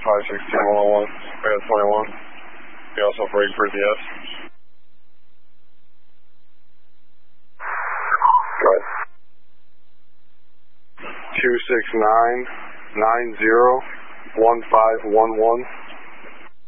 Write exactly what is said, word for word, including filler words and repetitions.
five sixteen one oh one. We got twenty-one. We also break for D S. Go ahead. two six nine nine zero one five one one.